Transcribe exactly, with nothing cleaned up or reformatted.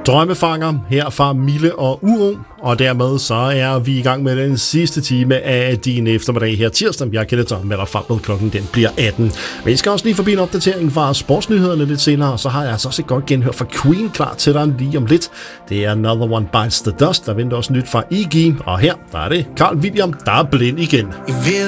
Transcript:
Drømmefanger her fra Mille og Uro, og dermed så er vi i gang med den sidste time af din eftermiddag her tirsdag. Jeg kender dig med dig frem med klokken, den bliver atten. Vi skal også lige forbi en opdatering fra sportsnyhederne lidt senere, så har jeg altså også et godt genhør fra Queen klar til dig lige om lidt. Det er Another One Bites the Dust, der venter også nyt fra Iggy, og her der er det Carl William, der er blind igen.